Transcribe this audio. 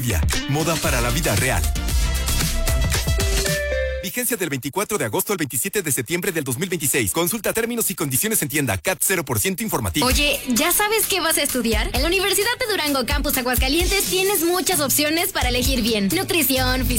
Moda para la vida real. Vigencia del 24 de agosto al 27 de septiembre del 2026. Consulta términos y condiciones en tienda. CAT 0% informativo. Oye, ¿ya sabes qué vas a estudiar? En la Universidad de Durango Campus Aguascalientes tienes muchas opciones para elegir bien. Nutrición,